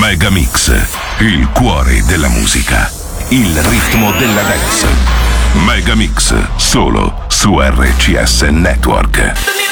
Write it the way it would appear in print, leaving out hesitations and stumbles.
Megamix, il cuore della musica, il ritmo della dance. Megamix, solo su RCS Network.